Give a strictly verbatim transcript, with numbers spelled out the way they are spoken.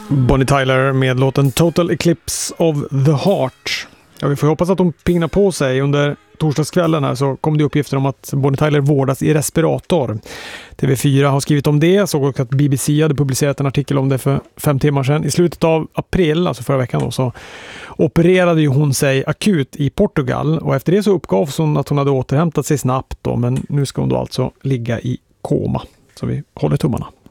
Bonnie Tyler med låten Total Eclipse of the Heart. Ja, vi får hoppas att de pingnar på sig. Under torsdagskvällen här så kom det uppgifter om att Bonnie Tyler vårdas i respirator. T V fyra har skrivit om det. Såg också att B B C hade publicerat en artikel om det för fem timmar sedan. I slutet av april, alltså förra veckan då, så opererade ju hon sig akut i Portugal. Och efter det så uppgavs hon att hon hade återhämtat sig snabbt då, men nu ska hon då alltså ligga i koma. Så vi håller tummarna.